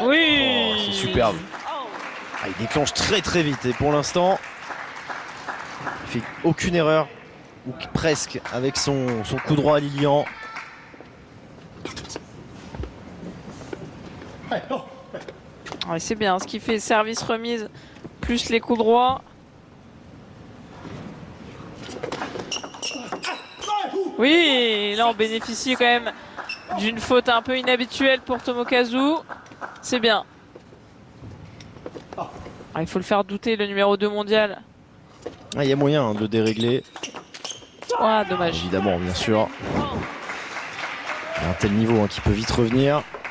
Oui. Oh, c'est superbe. Ah, il déclenche très vite et pour l'instant, il fait aucune erreur, ou presque, avec son coup droit à Lilian. Ouais, c'est bien ce qui fait service remise plus les coups droits. Oui, là on bénéficie quand même d'une faute un peu inhabituelle pour Tomokazu. C'est bien. Ah, il faut le faire douter, le numéro 2 mondial. Ah, il y a moyen de le dérégler. Ah, dommage. Évidemment, bien sûr. À un tel niveau qui peut vite revenir.